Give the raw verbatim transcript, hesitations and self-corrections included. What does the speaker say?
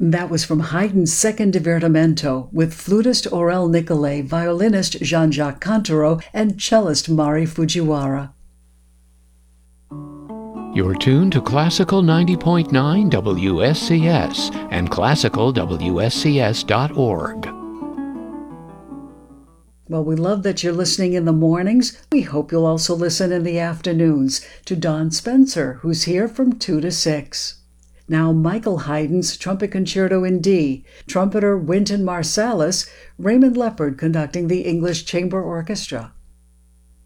That was from Haydn's Second Divertimento with flutist Aurel Nicolai, violinist Jean-Jacques Cantero, and cellist Mari Fujiwara. You're tuned to Classical ninety point nine W S C S and classical W S C S dot org. Well, we love that you're listening in the mornings. We hope you'll also listen in the afternoons to Don Spencer, who's here from two to six. Now, Michael Haydn's Trumpet Concerto in D, trumpeter Wynton Marsalis, Raymond Leopard conducting the English Chamber Orchestra.